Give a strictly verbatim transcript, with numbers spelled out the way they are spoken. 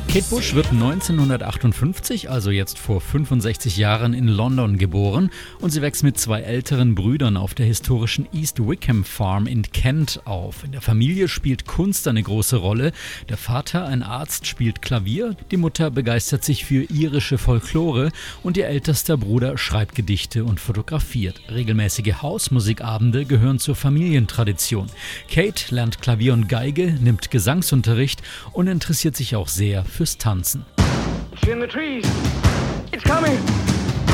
Kate Bush wird neunzehnhundertachtundfünfzig, also jetzt vor fünfundsechzig Jahren, in London geboren und sie wächst mit zwei älteren Brüdern auf der historischen East Wickham Farm in Kent auf. In der Familie spielt Kunst eine große Rolle. Der Vater, ein Arzt, spielt Klavier, die Mutter begeistert sich für irische Folklore und ihr ältester Bruder schreibt Gedichte und fotografiert. Regelmäßige Hausmusikabende gehören zur Familientradition. Kate lernt Klavier und Geige, nimmt Gesangsunterricht und interessiert sich auch sehr fürs Tanzen. It's in the trees. It's coming.